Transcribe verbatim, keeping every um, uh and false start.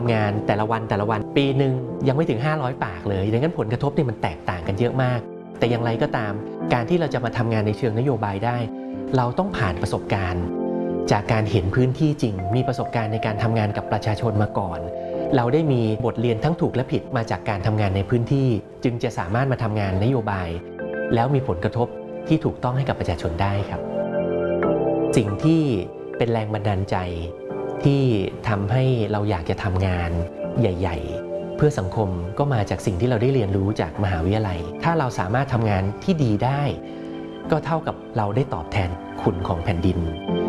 ำงานแต่ละวันแต่ละวันปีหนึ่งยังไม่ถึงห้าร้อยปากเลยดังนั้นผลกระทบเนี่ยมันแตกต่างกันเยอะมากแต่อย่างไรก็ตามการที่เราจะมาทำงานในเชิงนโยบายได้เราต้องผ่านประสบการณ์จากการเห็นพื้นที่จริงมีประสบการณ์ในการทำงานกับประชาชนมาก่อนเราได้มีบทเรียนทั้งถูกและผิดมาจากการทำงานในพื้นที่จึงจะสามารถมาทำงานนโยบายแล้วมีผลกระทบที่ถูกต้องให้กับประชาชนได้ครับสิ่งที่เป็นแรงบันดาลใจที่ทำให้เราอยากจะทำงานใหญ่ๆเพื่อสังคมก็มาจากสิ่งที่เราได้เรียนรู้จากมหาวิทยาลัยถ้าเราสามารถทำงานที่ดีได้ก็เท่ากับเราได้ตอบแทนคุณของแผ่นดิน